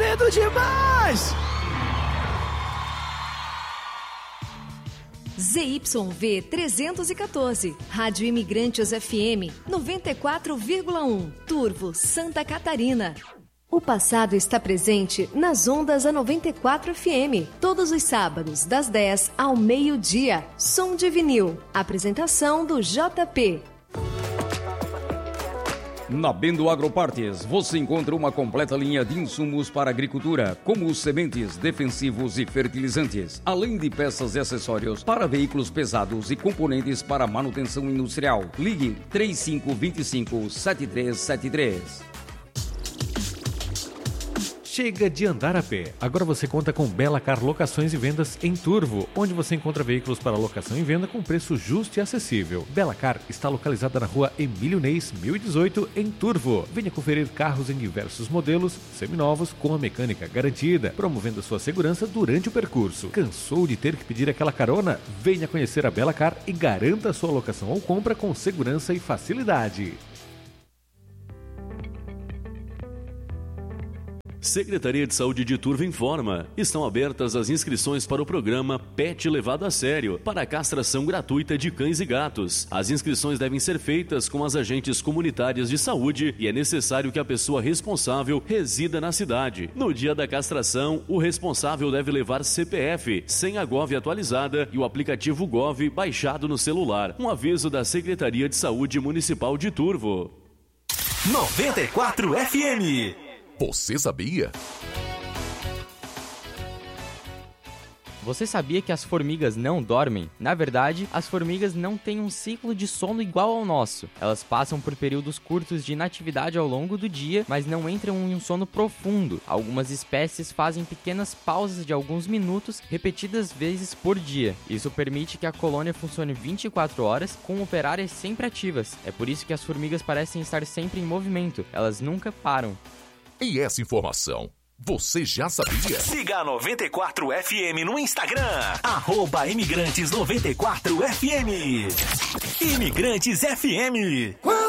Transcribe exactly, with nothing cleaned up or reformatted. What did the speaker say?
Lindo demais! Z Y V trezentos e quatorze, Rádio Imigrantes F M noventa e quatro vírgula um, Turvo, Santa Catarina. O passado está presente nas ondas da noventa e quatro F M, todos os sábados, das dez ao meio-dia. Som de vinil. Apresentação do J P. Na Bendo Agropartes, você encontra uma completa linha de insumos para a agricultura, como sementes, defensivos e fertilizantes, além de peças e acessórios para veículos pesados e componentes para manutenção industrial. Ligue três cinco dois cinco, sete três sete três. Chega de andar a pé. Agora você conta com Belacar Locações e Vendas em Turvo, onde você encontra veículos para locação e venda com preço justo e acessível. Belacar está localizada na rua Emílio Neis, mil e dezoito, em Turvo. Venha conferir carros em diversos modelos, seminovos, com a mecânica garantida, promovendo sua segurança durante o percurso. Cansou de ter que pedir aquela carona? Venha conhecer a Belacar e garanta sua locação ou compra com segurança e facilidade. Secretaria de Saúde de Turvo informa. Estão abertas as inscrições para o programa Pet Levado a Sério, para a castração gratuita de cães e gatos. As inscrições devem ser feitas com as agentes comunitárias de saúde e é necessário que a pessoa responsável resida na cidade. No dia da castração, o responsável deve levar C P F, senha Gov atualizada e o aplicativo Gov baixado no celular. Um aviso da Secretaria de Saúde Municipal de Turvo. noventa e quatro F M. Você sabia? Você sabia que as formigas não dormem? Na verdade, as formigas não têm um ciclo de sono igual ao nosso. Elas passam por períodos curtos de inatividade ao longo do dia, mas não entram em um sono profundo. Algumas espécies fazem pequenas pausas de alguns minutos, repetidas vezes por dia. Isso permite que a colônia funcione vinte e quatro horas, com operárias sempre ativas. É por isso que as formigas parecem estar sempre em movimento. Elas nunca param. E essa informação, você já sabia? Siga a noventa e quatro F M no Instagram, arroba Imigrantes noventa e quatro F M. Imigrantes F M. Quando